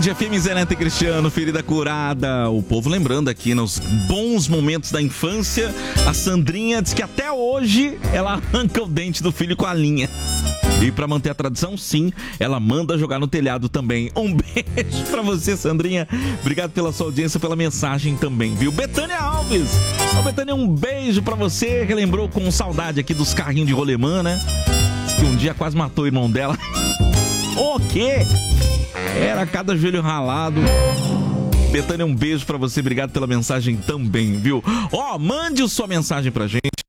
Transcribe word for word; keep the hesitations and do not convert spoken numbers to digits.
Band F M Zé Neto e Cristiano, ferida curada. O povo lembrando aqui nos bons momentos da infância. A Sandrinha diz que até hoje ela arranca o dente do filho com a linha. E pra manter a tradição, sim, ela manda jogar no telhado também. Um beijo pra você, Sandrinha. Obrigado pela sua audiência, pela mensagem também, viu? Betânia Alves. Ô, Betânia, um beijo pra você. Relembrou com saudade aqui dos carrinhos de rolemã, né? Diz que um dia quase matou o irmão dela. O quê? Era cada joelho ralado. Betânia, um beijo pra você. Obrigado pela mensagem também, viu? Ó, mande sua mensagem pra gente.